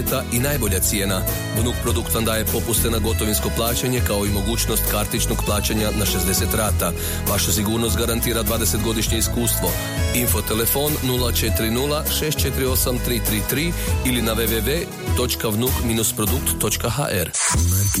i najbolja cijena. Vnuk produkt vam daje popuste na gotovinsko plaćanje kao i mogućnost kartičnog plaćanja na 60 rata. Vašu sigurnost garantira 20-godišnje iskustvo. Info telefon 040 648 333 ili na www.vnuk-produkt.hr.